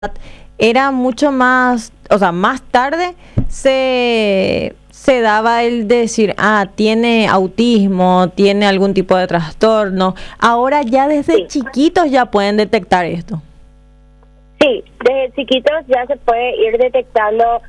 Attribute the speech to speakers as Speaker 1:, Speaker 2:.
Speaker 1: era mucho más, o sea, más tarde se daba el decir, tiene autismo, tiene algún tipo de trastorno. Ahora ya desde
Speaker 2: Sí,
Speaker 1: chiquitos ya pueden detectar esto.
Speaker 2: sí, desde chiquitos ya se puede ir detectando